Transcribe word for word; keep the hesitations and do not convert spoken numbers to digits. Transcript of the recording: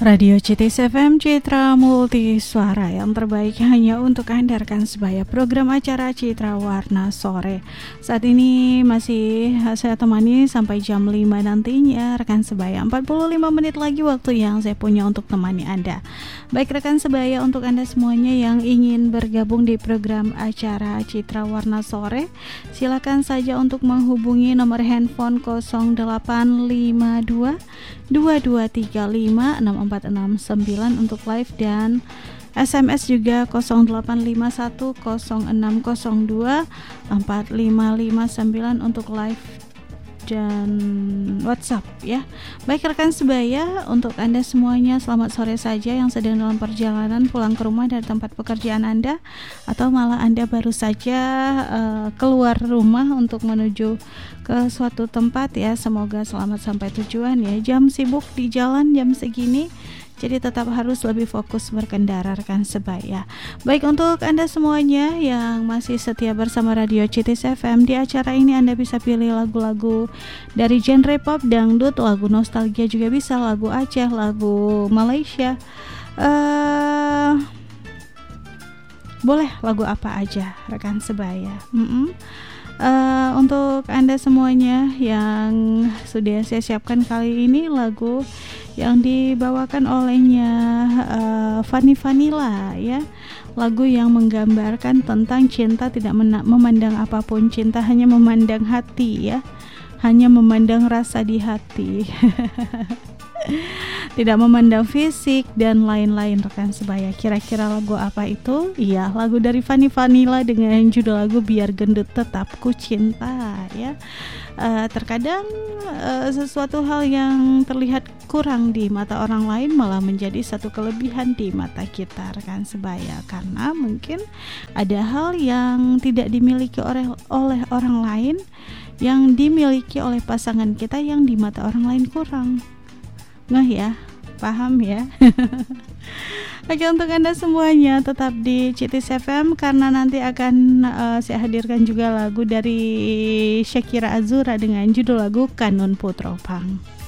Radio C T S F M Citra Multi Suara yang terbaik hanya untuk Anda rekan sebaya. Program acara Citra Warna Sore saat ini masih saya temani sampai jam lima nantinya rekan sebaya. Empat puluh lima menit lagi waktu yang saya punya untuk temani Anda. Baik rekan sebaya, untuk Anda semuanya yang ingin bergabung di program acara Citra Warna Sore, silakan saja untuk menghubungi nomor handphone nol delapan lima dua dua dua tiga lima enam empat enam sembilan untuk live, dan S M S juga nol delapan lima satu nol enam nol dua empat lima lima sembilan untuk live dan WhatsApp ya. Baik rekan sebaya, untuk Anda semuanya selamat sore saja yang sedang dalam perjalanan pulang ke rumah dari tempat pekerjaan Anda, atau malah Anda baru saja uh, keluar rumah untuk menuju ke suatu tempat ya. Semoga selamat sampai tujuan ya. Jam sibuk di jalan jam segini, jadi tetap harus lebih fokus berkendara rekan sebaya. Baik, untuk Anda semuanya yang masih setia bersama Radio C T S F M, di acara ini Anda bisa pilih lagu-lagu dari genre pop, dangdut, lagu nostalgia juga bisa, lagu Aceh, lagu Malaysia, uh, boleh lagu apa aja rekan sebaya. Mm-mm. Uh, untuk Anda semuanya yang sudah saya siapkan kali ini lagu yang dibawakan olehnya uh, Fanny Vanilla ya, lagu yang menggambarkan tentang cinta tidak mena- memandang apapun, cinta hanya memandang hati ya, hanya memandang rasa di hati. Tidak memandang fisik dan lain-lain rekan sebaya. Kira-kira lagu apa itu? Iya, lagu dari Fanny Vanilla dengan judul lagu Biar Gendut Tetap Ku Cinta ya. Uh, terkadang uh, sesuatu hal yang terlihat kurang di mata orang lain malah menjadi satu kelebihan di mata kita rekan sebaya, karena mungkin ada hal yang tidak dimiliki oleh, oleh orang lain yang dimiliki oleh pasangan kita yang di mata orang lain kurang. Nah ya, paham ya. Oke, untuk Anda semuanya tetap di C T S F M, karena nanti akan uh, saya hadirkan juga lagu dari Shakira Azura dengan judul lagu Kanun Putropang.